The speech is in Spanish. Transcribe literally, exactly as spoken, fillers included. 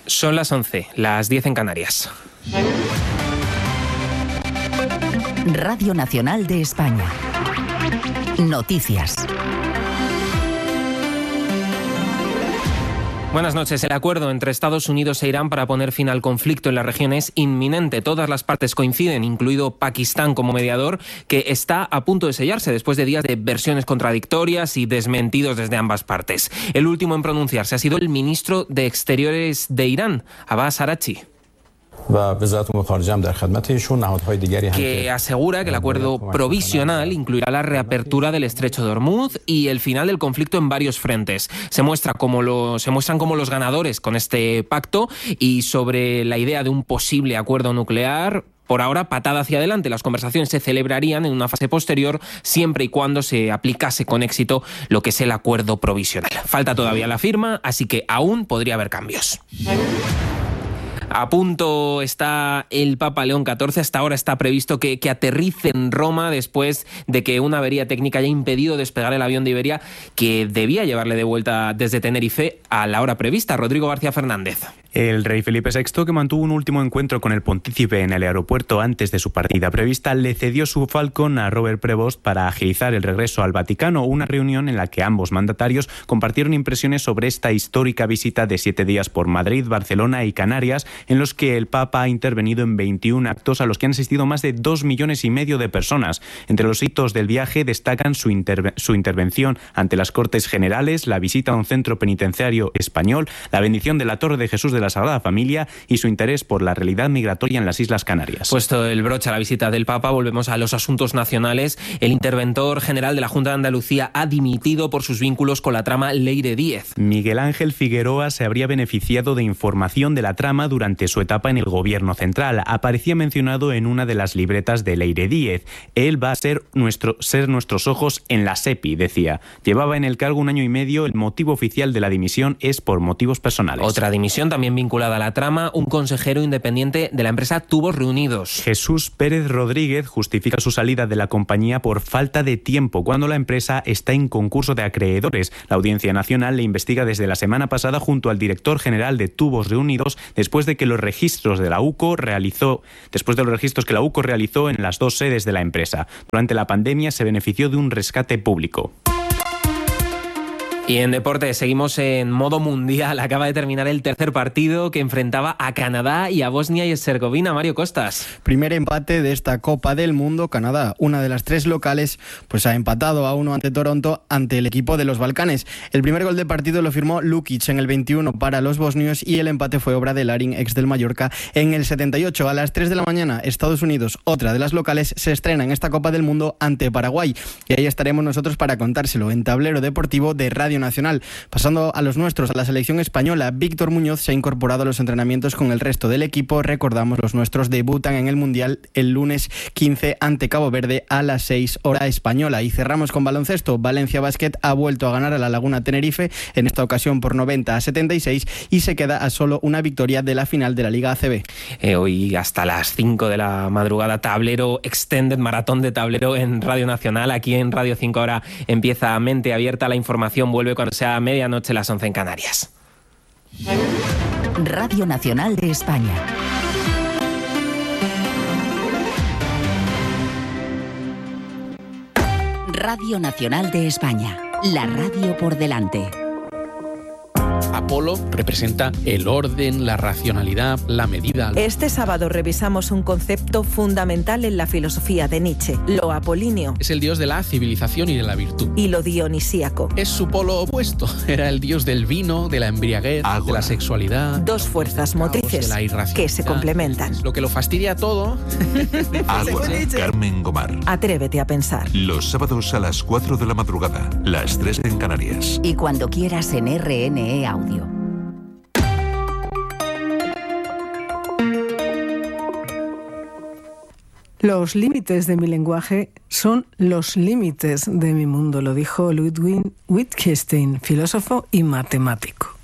Son las once, las diez en Canarias. Radio Nacional de España. Noticias. Buenas noches. El acuerdo entre Estados Unidos e Irán para poner fin al conflicto en la región es inminente. Todas las partes coinciden, incluido Pakistán como mediador, que está a punto de sellarse después de días de versiones contradictorias y desmentidos desde ambas partes. El último en pronunciarse ha sido el ministro de Exteriores de Irán, Abbas Araghchi, que asegura que el acuerdo provisional incluirá la reapertura del estrecho de Hormuz y el final del conflicto en varios frentes. Se muestra como lo, se muestran como los ganadores con este pacto, y sobre la idea de un posible acuerdo nuclear, por ahora, patada hacia adelante. Las conversaciones se celebrarían en una fase posterior siempre y cuando se aplicase con éxito lo que es el acuerdo provisional. Falta todavía la firma, así que aún podría haber cambios. A punto está el Papa León catorce. Hasta ahora está previsto que, que aterrice en Roma después de que una avería técnica haya impedido despegar el avión de Iberia que debía llevarle de vuelta desde Tenerife a la hora prevista. Rodrigo García Fernández. El rey Felipe sexto, que mantuvo un último encuentro con el pontícipe en el aeropuerto antes de su partida prevista, le cedió su Falcon a Robert Prevost para agilizar el regreso al Vaticano, una reunión en la que ambos mandatarios compartieron impresiones sobre esta histórica visita de siete días por Madrid, Barcelona y Canarias, en los que el Papa ha intervenido en veintiún actos a los que han asistido más de dos millones y medio de personas. Entre los hitos del viaje destacan su, interve- su intervención ante las Cortes Generales, la visita a un centro penitenciario español, la bendición de la Torre de Jesús de la Sagrada Familia y su interés por la realidad migratoria en las Islas Canarias. Puesto el broche a la visita del Papa, volvemos a los asuntos nacionales. El interventor general de la Junta de Andalucía ha dimitido por sus vínculos con la trama Leire Díez. Miguel Ángel Figueroa se habría beneficiado de información de la trama durante su etapa en el Gobierno central. Aparecía mencionado en una de las libretas de Leire Díez. Él va a ser, nuestro, ser nuestros ojos en la SEPI, decía. Llevaba en el cargo un año y medio. El motivo oficial de la dimisión es por motivos personales. Otra dimisión también vinculada a la trama, un consejero independiente de la empresa Tubos Reunidos. Jesús Pérez Rodríguez justifica su salida de la compañía por falta de tiempo, cuando la empresa está en concurso de acreedores. La Audiencia Nacional le investiga desde la semana pasada junto al director general de Tubos Reunidos, después de que los registros de la U C O realizó, después de los registros que la U C O realizó en las dos sedes de la empresa. Durante la pandemia se benefició de un rescate público. Y en deporte seguimos en modo mundial. Acaba de terminar el tercer partido que enfrentaba a Canadá y a Bosnia y Herzegovina. Mario Costas. Primer empate de esta Copa del Mundo. Canadá, una de las tres locales, pues ha empatado a uno ante Toronto, ante el equipo de los Balcanes. El primer gol de partido lo firmó Lukic en el veintiuno para los bosnios y el empate fue obra de Larin, ex del Mallorca, en el setenta y ocho. A las tres de la mañana, Estados Unidos, otra de las locales, se estrena en esta Copa del Mundo ante Paraguay. Y ahí estaremos nosotros para contárselo en Tablero Deportivo de Radio Nacional. Pasando a los nuestros, a la selección española, Víctor Muñoz se ha incorporado a los entrenamientos con el resto del equipo. Recordamos, los nuestros debutan en el Mundial el lunes quince ante Cabo Verde a las seis hora española. Y cerramos con baloncesto. Valencia Basket ha vuelto a ganar a la Laguna Tenerife, en esta ocasión por noventa a setenta y seis, y se queda a solo una victoria de la final de la Liga A C B. Eh, hoy hasta las cinco de la madrugada, Tablero Extended, maratón de tablero en Radio Nacional. Aquí en Radio cinco ahora empieza Mente Abierta. La información vuelve cuando sea a medianoche, las once en Canarias. Radio Nacional de España. Radio Nacional de España. La radio por delante. Apolo representa el orden, la racionalidad, la medida. Este sábado revisamos un concepto fundamental en la filosofía de Nietzsche, lo apolíneo. Es el dios de la civilización y de la virtud. Y lo dionisíaco. Es su polo opuesto. Era el dios del vino, de la embriaguez, Agua. de la sexualidad. Dos fuerzas motrices que se complementan. Lo que lo fastidia todo. Agua, Carmen Gomar. Atrévete a pensar. Los sábados a las cuatro de la madrugada, las tres en Canarias. Y cuando quieras en R N E Audio. Los límites de mi lenguaje son los límites de mi mundo, lo dijo Ludwig Wittgenstein, filósofo y matemático.